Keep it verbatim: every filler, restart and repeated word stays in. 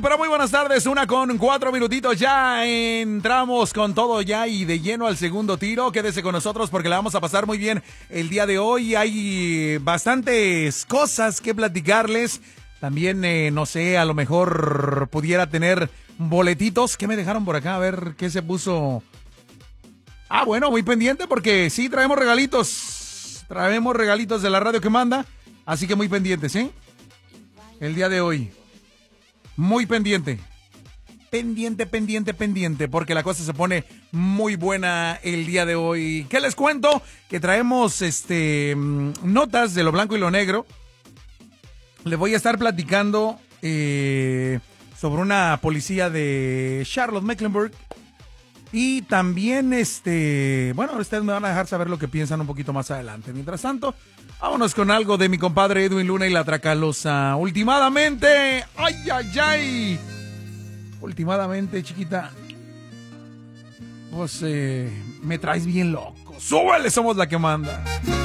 pero muy buenas tardes, una con cuatro minutitos, ya entramos con todo ya y de lleno al segundo tiro. Quédese con nosotros porque la vamos a pasar muy bien el día de hoy. Hay bastantes cosas que platicarles. También, eh, no sé, a lo mejor pudiera tener boletitos. ¿Qué me dejaron por acá? A ver, ¿qué se puso? Ah, bueno, muy pendiente porque sí, traemos regalitos. Traemos regalitos de la radio que manda. Así que muy pendientes, ¿eh? El día de hoy. Muy pendiente. Pendiente, pendiente, pendiente. Porque la cosa se pone muy buena el día de hoy. ¿Qué les cuento? Que traemos este notas de lo blanco y lo negro. Les voy a estar platicando eh, sobre una policía de Charlotte, Mecklenburg. Y también, este, bueno, ustedes me van a dejar saber lo que piensan un poquito más adelante. Mientras tanto, vámonos con algo de mi compadre Edwin Luna y la Tracalosa. Ultimadamente, ay, ay, ay. Ultimadamente, chiquita, pues eh, me traes bien loco. Súbele, somos la que manda.